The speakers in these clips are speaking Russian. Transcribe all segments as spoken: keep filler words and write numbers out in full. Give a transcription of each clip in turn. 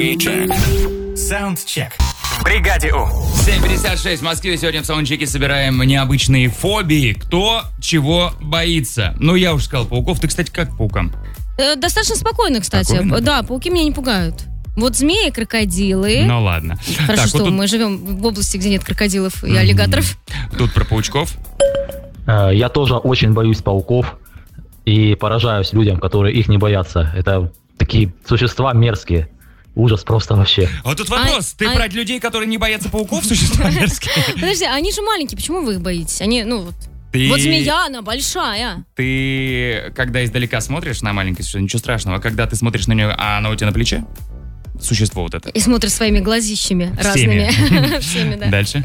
Саундчек. Саундчек. В бригаде У. семь пятьдесят шесть в Москве. Сегодня в Саундчеке собираем необычные фобии. Кто чего боится. Ну, я уже сказал, пауков. Ты, кстати, как к паукам? Э, достаточно спокойно, кстати. Спокойно? Да, пауки меня не пугают. Вот змеи, крокодилы. Ну, ладно. Хорошо, Так, что вот тут... мы живем в области, где нет крокодилов и аллигаторов. Тут про паучков. Я тоже очень боюсь пауков и поражаюсь людям, которые их не боятся. Это такие существа мерзкие. Ужас просто вообще. А вот тут вопрос. А, Ты а... про людей, которые не боятся пауков, существа мерзкие? Подожди, они же маленькие, почему вы их боитесь? Они, ну вот... Ты... Вот змея, она большая. Ты, когда издалека смотришь на маленькое существо, ничего страшного. А когда ты смотришь на нее, а она у тебя на плече? Существо вот это. И смотришь своими глазищами Всеми. разными. Всеми, да. Дальше.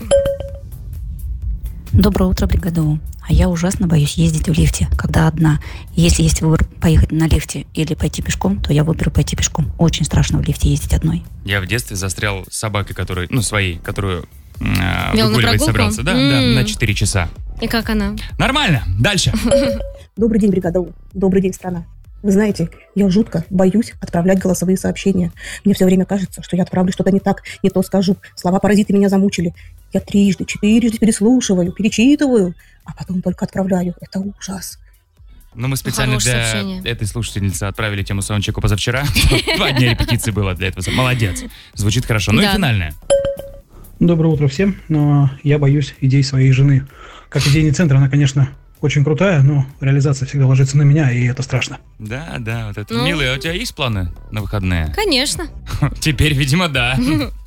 Доброе утро, бригада У. А я ужасно боюсь ездить в лифте, когда одна. Если есть выбор поехать на лифте или пойти пешком, то я выберу пойти пешком. Очень страшно в лифте ездить одной. Я в детстве застрял с собакой, которую, ну, своей, которую э, Вел на выгуливать прогулку? собрался. Да, М. да, на четыре часа. И как она? Нормально. Дальше. Добрый день, бригада У. Добрый день, страна. Вы знаете, я жутко боюсь отправлять голосовые сообщения. Мне все время кажется, что я отправлю что-то не так, не то скажу. Слова-паразиты меня замучили. Я трижды, четырежды переслушиваю, перечитываю, а потом только отправляю. Это ужас. Ну, мы специально Хорошее для сообщение. этой слушательницы отправили тему саундчеку позавчера. Два дня репетиции было для этого. Молодец. Звучит хорошо. Ну и Да. финальное. Доброе утро всем, но я боюсь идей своей жены. Как идейный центр, она, конечно, очень крутая, но реализация всегда ложится на меня, и это страшно. Да, да, вот это. Ну. Милый, а у тебя есть планы на выходные? Конечно. Теперь, видимо, да.